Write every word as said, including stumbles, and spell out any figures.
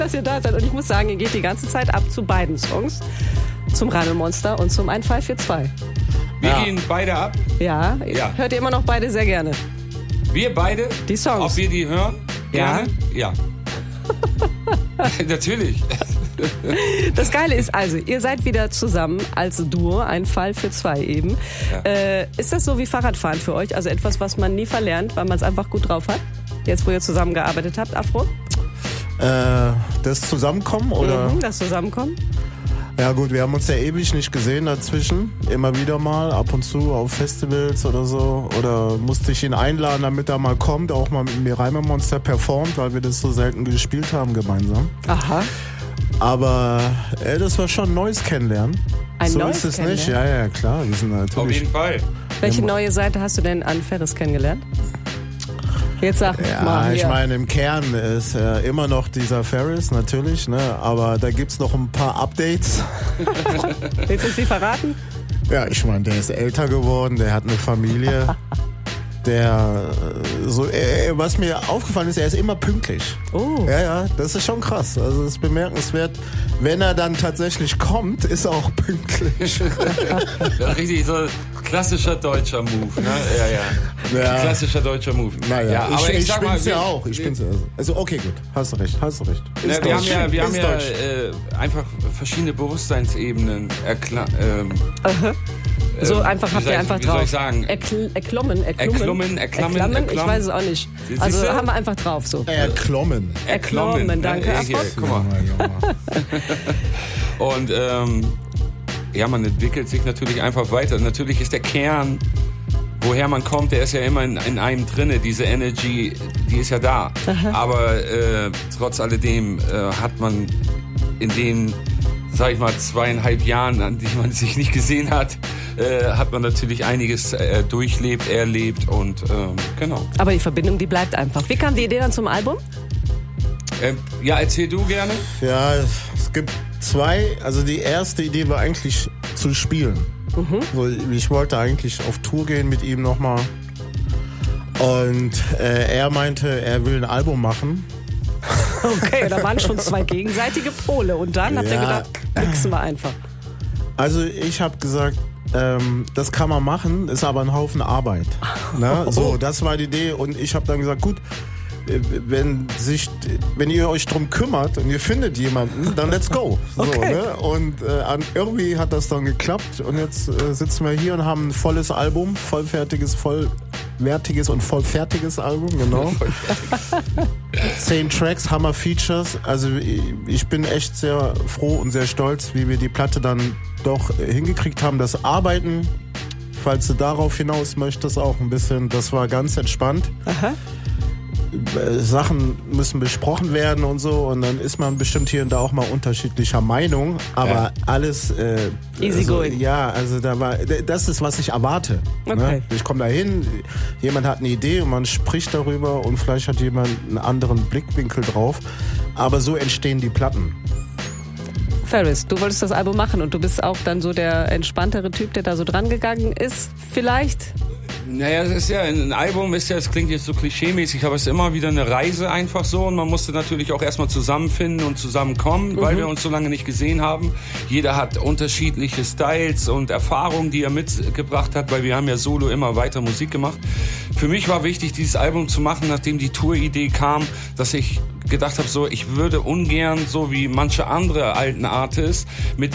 dass ihr da seid. Und ich muss sagen, ihr geht die ganze Zeit ab zu beiden Songs. Zum Rammelmonster und zum eins fünf vier zwei. Wir Ja. gehen beide ab. Ja, Ja. hört ihr immer noch beide sehr gerne. Wir beide? Die Songs. Ob wir die hören? Ja. Gerne? Ja. Natürlich. Das Geile ist also, ihr seid wieder zusammen als Duo, ein Fall für zwei eben. Ja. Äh, ist das so wie Fahrradfahren für euch? Also etwas, was man nie verlernt, weil man es einfach gut drauf hat? Jetzt, wo ihr zusammengearbeitet habt, Afro? Äh, das Zusammenkommen oder? Mhm, das Zusammenkommen? Ja gut, wir haben uns ja ewig nicht gesehen dazwischen. Immer wieder mal, ab und zu auf Festivals oder so. Oder musste ich ihn einladen, damit er mal kommt, auch mal mit mir Rammelmonster performt, weil wir das so selten gespielt haben gemeinsam. Aha. Aber äh, das war schon ein neues Kennenlernen. Ein so neues ist es nicht. Kennenlernen? Ja, ja, klar. Wir sind natürlich. Auf jeden Fall. Welche neue Seite hast du denn an Ferris kennengelernt? Jetzt sag Ja, mal. ich hier. meine, im Kern ist äh, immer noch dieser Ferris, natürlich, ne? Aber da gibt's noch ein paar Updates. Willst du sie verraten? Ja, ich meine, der ist älter geworden, der hat eine Familie. Der, äh, so, äh, was mir aufgefallen ist, er ist immer pünktlich. Oh. Ja, ja, das ist schon krass. Also, das ist bemerkenswert. Wenn er dann tatsächlich kommt, ist er auch pünktlich. Ja, richtig so klassischer deutscher Move, ne? Ja, ja. Ja. Klassischer deutscher Move. Naja, ja, aber ich, ich, ich sag mal, bin's ja wir- auch. Ich wir- bin's ja. Also, okay, gut. Hast du recht, hast du recht. Na, Ist wir haben deutsch. ja, wir haben Ist ja deutsch. äh, einfach verschiedene Bewusstseinsebenen erkla- ähm, So ähm, einfach wie habt soll ihr ich- einfach wie drauf. soll ich sagen? Erkl erklommen, erklommen. Erklommen, erklammen, erklammen, ich erklammen. weiß es auch nicht. Siehst Also du? haben wir einfach drauf so. Erklommen. Erklommen, ne? danke, Äh, hier, Afro. guck mal. Junge, Junge. Und ähm, ja, man entwickelt sich natürlich einfach weiter. Natürlich ist der Kern, woher man kommt, der ist ja immer in, in einem drinne. Diese Energy, die ist ja da. Aber äh, trotz alledem äh, hat man in den, sag ich mal, zweieinhalb Jahren, an die man sich nicht gesehen hat, äh, hat man natürlich einiges äh, durchlebt, erlebt und ähm, genau. Aber die Verbindung, die bleibt einfach. Wie kam die Idee dann zum Album? Äh, ja, erzähl du gerne. Ja, es, es gibt zwei. Also die erste Idee war eigentlich zu spielen. So, ich wollte eigentlich auf Tour gehen mit ihm nochmal. Und äh, er meinte, er will ein Album machen. Okay, da waren schon zwei gegenseitige Pole. Und dann habt ihr Ja. gedacht, mixen wir einfach. Also ich habe gesagt, ähm, das kann man machen, ist aber ein Haufen Arbeit. Ne? So, das war die Idee. Und ich habe dann gesagt, gut, äh, wenn sich, wenn ihr euch drum kümmert und ihr findet jemanden, dann let's go. So, Okay. ne? Und äh, an, irgendwie hat das dann geklappt. Und jetzt äh, sitzen wir hier und haben ein volles Album, vollfertiges, vollwertiges und vollfertiges Album, genau. Zehn Tracks, Hammer Features. Also ich- ich bin echt sehr froh und sehr stolz, wie wir die Platte dann doch äh, hingekriegt haben. Das Arbeiten, falls du darauf hinaus möchtest, auch ein bisschen, das war ganz entspannt. Aha. Äh, Sachen müssen besprochen werden und so und dann ist man bestimmt hier und da auch mal unterschiedlicher Meinung, aber Ja. alles äh, Easy also, going. ja, also da war das ist, was ich erwarte. Okay. Ne? Ich komme da hin, jemand hat eine Idee und man spricht darüber und vielleicht hat jemand einen anderen Blickwinkel drauf, aber so entstehen die Platten. Ferris, du wolltest das Album machen und du bist auch dann so der entspanntere Typ, der da so dran gegangen ist, vielleicht? Naja, es ist ja, ein Album ist ja, es klingt jetzt so klischeemäßig, aber es ist immer wieder eine Reise einfach so und man musste natürlich auch erstmal zusammenfinden und zusammenkommen, weil wir uns so lange nicht gesehen haben. Jeder hat unterschiedliche Styles und Erfahrungen, die er mitgebracht hat, weil wir haben ja solo immer weiter Musik gemacht. Für mich war wichtig, dieses Album zu machen, nachdem die Touridee kam, dass ich gedacht habe, so, ich würde ungern, so wie manche andere alten Artists, mit